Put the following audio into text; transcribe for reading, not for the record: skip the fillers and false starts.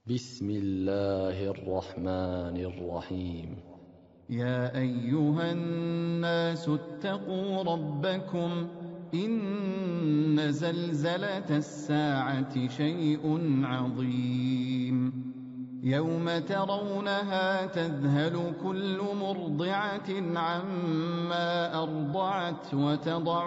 بسم الله الرحمن الرحيم. يا أيها الناس اتقوا ربكم إن زلزلة الساعة شيء عظيم يوم ترونها تذهل كل مرضعة عما أرضعت وتضع